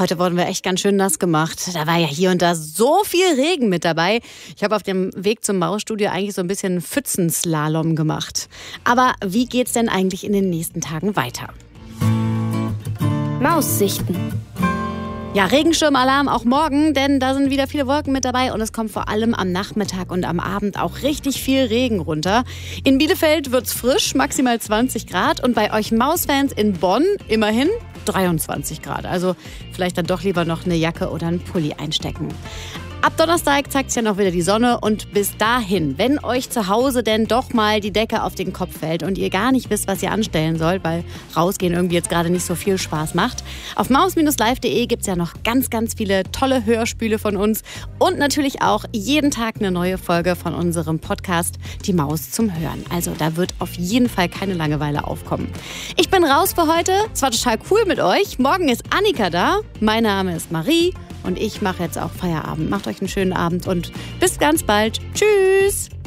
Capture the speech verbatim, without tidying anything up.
Heute wurden wir echt ganz schön nass gemacht. Da war ja hier und da so viel Regen mit dabei. Ich habe auf dem Weg zum Mausstudio eigentlich so ein bisschen Pfützenslalom gemacht. Aber wie geht's denn eigentlich in den nächsten Tagen weiter? Maussichten. Ja, Regenschirmalarm auch morgen, denn da sind wieder viele Wolken mit dabei und es kommt vor allem am Nachmittag und am Abend auch richtig viel Regen runter. In Bielefeld wird's frisch, maximal zwanzig Grad und bei euch Mausfans in Bonn immerhin dreiundzwanzig Grad. Also vielleicht dann doch lieber noch eine Jacke oder einen Pulli einstecken. Ab Donnerstag zeigt sich ja noch wieder die Sonne und bis dahin, wenn euch zu Hause denn doch mal die Decke auf den Kopf fällt und ihr gar nicht wisst, was ihr anstellen sollt, weil rausgehen irgendwie jetzt gerade nicht so viel Spaß macht, auf maus Bindestrich live punkt de gibt es ja noch ganz, ganz viele tolle Hörspiele von uns und natürlich auch jeden Tag eine neue Folge von unserem Podcast Die Maus zum Hören. Also da wird auf jeden Fall keine Langeweile aufkommen. Ich bin raus für heute. Es war total cool mit euch. Morgen ist Annika da. Mein Name ist Marie. Und ich mache jetzt auch Feierabend. Macht euch einen schönen Abend und bis ganz bald. Tschüss!